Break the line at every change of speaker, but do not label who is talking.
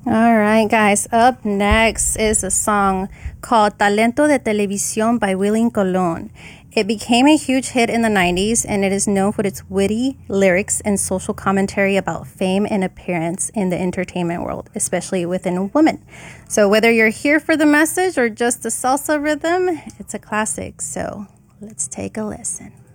All right, guys. Up next is a song called Talento de Televisión by Willie Colon. It became a huge hit in the 90s, and it is known for its witty lyrics and social commentary about fame and appearance in the entertainment world, especially within women. So whether you're here for the message or just the salsa rhythm, it's a classic. So let's take a listen.